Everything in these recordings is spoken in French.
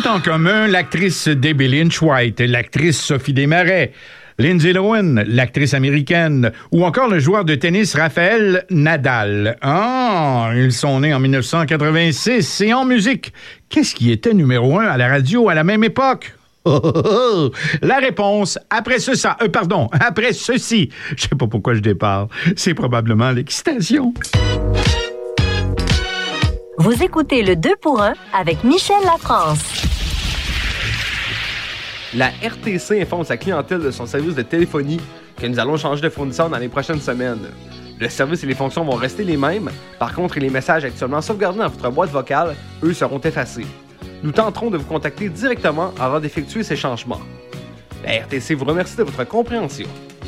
en commun l'actrice Debbie Lynch White, l'actrice Sophie Desmarais, Lindsay Lohan, l'actrice américaine, ou encore le joueur de tennis Raphaël Nadal. Ah, ils sont nés en 1986 et en musique. Qu'est-ce qui était numéro 1 à la radio à la même époque? La réponse, après ceci. Je sais pas pourquoi je déparle. C'est probablement l'excitation. Vous écoutez le 2 pour 1 avec Michel Lafrance. La RTC informe sa clientèle de son service de téléphonie que nous allons changer de fournisseur dans les prochaines semaines. Le service et les fonctions vont rester les mêmes. Par contre, les messages actuellement sauvegardés dans votre boîte vocale, eux, seront effacés. Nous tenterons de vous contacter directement avant d'effectuer ces changements. La RTC vous remercie de votre compréhension.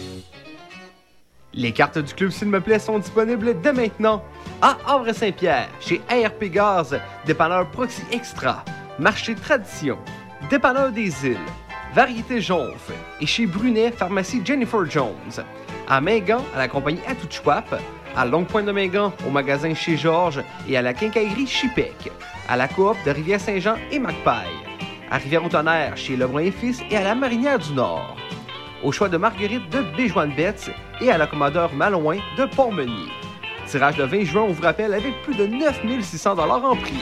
Les cartes du Club S'il me plaît sont disponibles dès maintenant à Havre-Saint-Pierre, chez ARP Gaz, dépanneur Proxy Extra, Marché Tradition, dépanneur des Îles, Variété Jonf et chez Brunet, pharmacie Jennifer Jones. À Mingan, à la compagnie Atouchouap, à Longue-Pointe-de-Mingan, au magasin chez Georges et à la quincaillerie Chipec, à la coop de Rivière-Saint-Jean et Macpaille, à Rivière-au-Tonnerre, chez Lebrun et Fils et à la Marinière du Nord, au choix de Marguerite de Béjoine-Betts et à l'accommodeur Malouin de Port-Meunier. Tirage le 20 juin, on vous rappelle, avec plus de 9 600 $ en prix.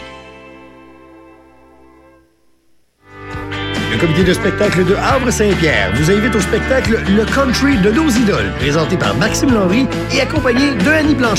Le comité de spectacle de Havre-Saint-Pierre vous invite au spectacle Le Country de nos idoles, présenté par Maxime Landry et accompagné de Annie Blanchet.